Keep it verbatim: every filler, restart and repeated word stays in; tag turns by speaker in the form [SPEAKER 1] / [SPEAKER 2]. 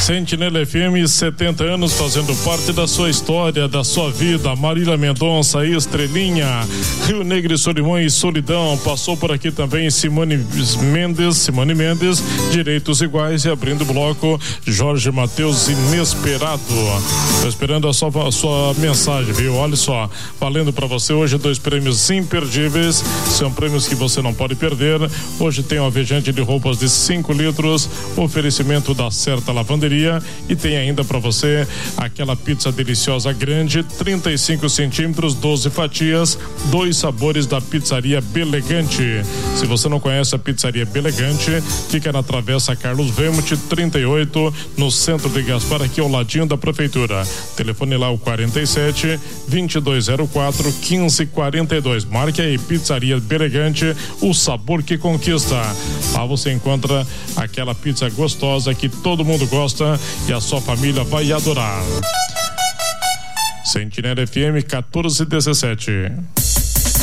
[SPEAKER 1] Sentinela F M, setenta anos fazendo parte da sua história, da sua vida. Marília Mendonça, Estrelinha, Rio Negro e Solimões, Solidão. Passou por aqui também Simone Mendes, Simone Mendes, Direitos Iguais, e abrindo o bloco Jorge Mateus, Inesperado. Tô esperando a sua, a sua mensagem, viu? Olha só, valendo para você hoje dois prêmios imperdíveis, são prêmios que você não pode perder. Hoje tem um alvejante de roupas de cinco litros, oferecimento da Certa Lavanderia, e tem ainda para você aquela pizza deliciosa grande, trinta e cinco centímetros, doze fatias, dois sabores da Pizzaria Belegante. Se você não conhece a Pizzaria Belegante, fica na Travessa Carlos Vemuth, trinta e oito, no centro de Gaspar, aqui ao ladinho da prefeitura. Telefone lá o quarenta e sete, vinte e dois zero quatro, quinze quarenta e dois. Marque aí, Pizzaria Belegante, o sabor que conquista. Lá você encontra aquela pizza gostosa que todo mundo gosta e a sua família vai adorar. Sentinela F M quatorze dezessete.